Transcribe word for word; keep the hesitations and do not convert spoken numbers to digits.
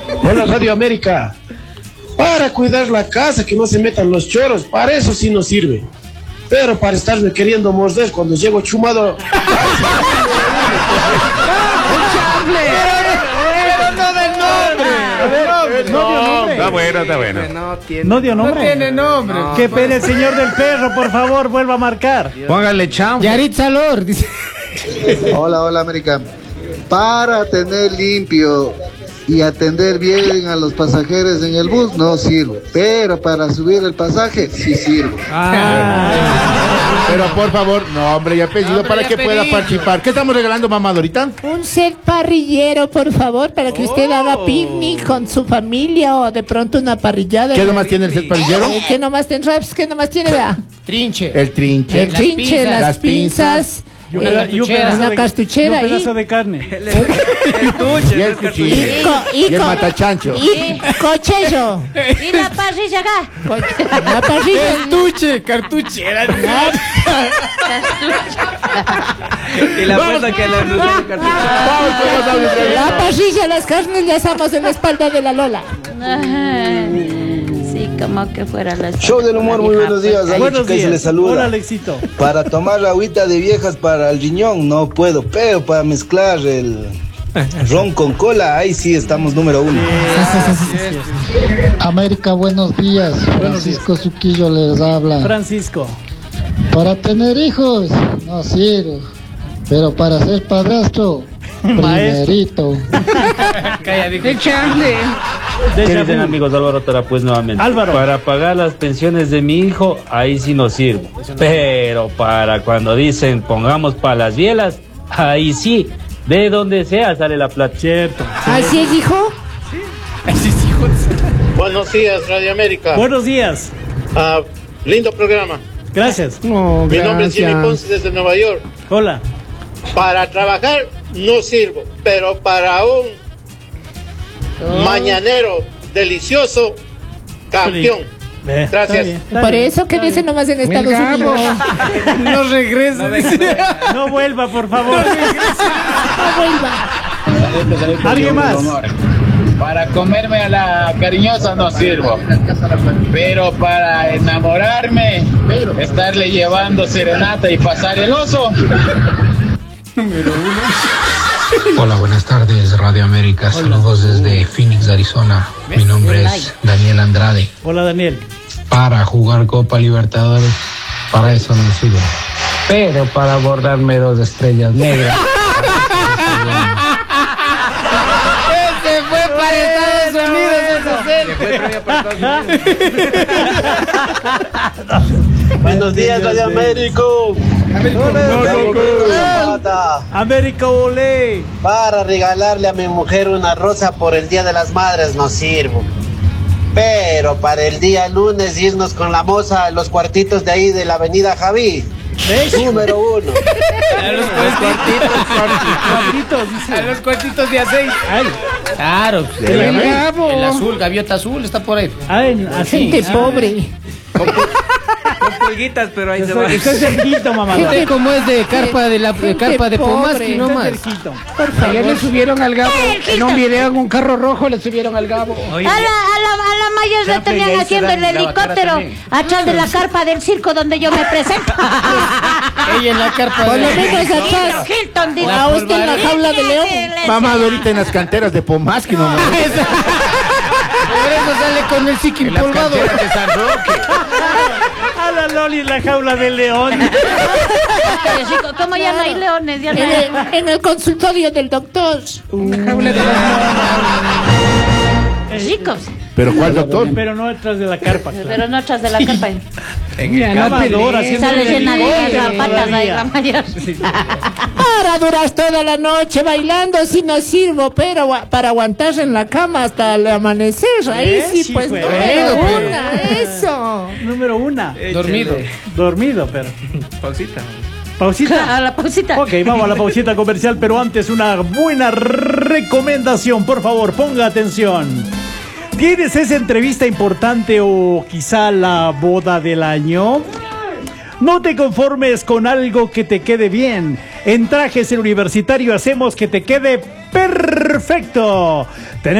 Hola Radio América. Para cuidar la casa, que no se metan los choros, para eso sí nos sirve. Pero para estarme queriendo morder cuando llego chumado. No, está bueno, está bueno. No, tiene, no dio nombre. No tiene nombre. No, que pene el señor del perro, por favor, vuelva a marcar. Póngale cham. Yaritza Lor, dice. Hola, hola, América. Para tener limpio y atender bien a los pasajeros en el bus no sirve, pero para subir el pasaje sí sirve. Ah. Pero por favor, nombre y apellido nombre para y que apellido. Pueda participar. ¿Qué estamos regalando, mamá Dorita? Un set parrillero, por favor, para que oh. usted haga picnic con su familia o de pronto una parrillada. ¿Qué nomás tiene el set parrillero? Eh, ¿Qué nomás tiene, Raps? ¿Qué nomás tiene, vea? Trinche. El trinche. El trinche, las, las pinzas. Y una, y una cartuchera y un pedazo de carne. El, el, el tuche, y el cuchillo. Y, co, y, y el matachancho. Y cochillo. Y la parrilla acá. La parrilla. El tuche, cartuchera. Y la puerta que le la cartuchera. La parrilla, las carnes ya estamos en la espalda de la Lola. Sí, como que fuera la... Show del humor, muy buenos días. Alex, buenos días. Se les saluda. Hola, Alexito. Para tomar la agüita de viejas para el riñón no puedo, pero para mezclar el ron con cola, ahí sí estamos número uno. América, buenos días. Francisco Suquillo les habla. Francisco. Para tener hijos no sirve, pero para ser padrastro, primerito. El changle. ¿Qué dicen, amigos? Álvaro Tarapuez nuevamente. Álvaro. Para pagar las pensiones de mi hijo, ahí sí nos sirve. Pero para cuando dicen pongamos para las bielas, ahí sí, de donde sea sale la plata. Cierto. ¿Así es, hijo? Sí. Así es, hijo. Buenos días, Radio América. Buenos días. Uh, lindo programa. Gracias. No, Mi nombre es Jimmy Ponce desde Nueva York. Hola. Para trabajar no sirvo, pero para un Oh. mañanero delicioso, campeón. Eh, Gracias. Bien, Por eso que dice nomás en Estados Unidos. No regrese. No, no vuelva, por favor. No vuelva. ¿Alguien más? Para comerme a la cariñosa no sirvo, pero para enamorarme, estarle llevando serenata y pasar el oso. Número uno. Hola, buenas tardes, Radio América. Saludos desde Phoenix, Arizona. Mi nombre es Daniel Andrade. Hola, Daniel. Para jugar Copa Libertadores, para eso no sirve. Pero para bordarme dos estrellas negras. Ese fue para Estados Unidos, ese Buenos días, Radio América. América, olé. Para regalarle a mi mujer una rosa por el Día de las Madres no sirvo. Pero para el día lunes irnos con la moza a los cuartitos de ahí de la avenida Javí. Número uno. A los cuartitos, cuartitos, a los cuartitos de aceite. Claro, el, el, el azul, gaviota azul, está por ahí. Ay, así. Gente pobre. Con, con pulguitas, pero ahí se va. Estoy cerquito, mamá. Gente como es de carpa de la de carpa de Pomaski, no más. Por favor. Ayer le subieron al Gabo. En un video en un carro rojo le subieron al Gabo. Oye, a la, a la, a la mayor le tenían haciendo el helicóptero atrás de la carpa del circo donde yo me presento. Ella en la carpa de la atrás. Hilton, dice. A usted en la jaula de león. Mamá ahorita en las canteras de Pomaski, no más. Por eso sale con el psiqui empolvado. A la Loli en la jaula del león. ¿Cómo ya no hay leones? Ya no en, el, en el consultorio del doctor. Una jaula de los Chicos. ¿Pero cuál doctor? Pero no detrás de la carpa. Claro. Pero no atrás de la carpa. En el cavador haciendo sale llena de garrapatas ahí, la mayor. Para duras toda la noche bailando si no sirvo, pero para aguantar en la cama hasta el amanecer. Ahí ¿Eh? sí, pues número bueno, una, eso. Número una. Dormido. Dormido, pero. Pausita. Pausita. A la pausita. Ok, vamos a la pausita comercial, pero antes una buena recomendación. Por favor, ponga atención. ¿Tienes esa entrevista importante o quizá la boda del año? No te conformes con algo que te quede bien. En Trajes El Universitario hacemos que te quede perfecto. Tenemos